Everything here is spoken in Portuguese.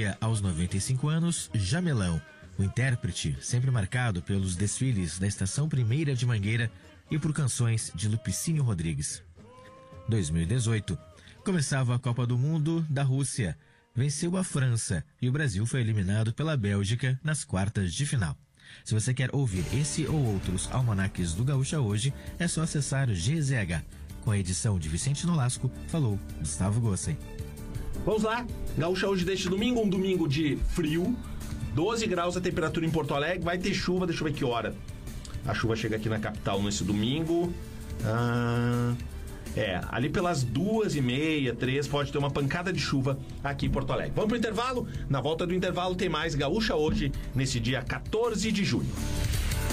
morria aos 95 anos Jamelão, o intérprete sempre marcado pelos desfiles da Estação Primeira de Mangueira e por canções de Lupicínio Rodrigues. 2018. Começava a Copa do Mundo da Rússia. Venceu a França e o Brasil foi eliminado pela Bélgica nas quartas de final. Se você quer ouvir esse ou outros almanaques do Gaúcha hoje, é só acessar o GZH. Com a edição de Vicente Nolasco, falou Gustavo Gossen. Vamos lá, Gaúcha hoje deste domingo, um domingo de frio, 12 graus a temperatura em Porto Alegre, vai ter chuva, deixa eu ver que hora. A chuva chega aqui na capital nesse domingo, ali pelas 2h30, 3, pode ter uma pancada de chuva aqui em Porto Alegre. Vamos pro intervalo? Na volta do intervalo tem mais Gaúcha hoje, nesse dia 14 de junho.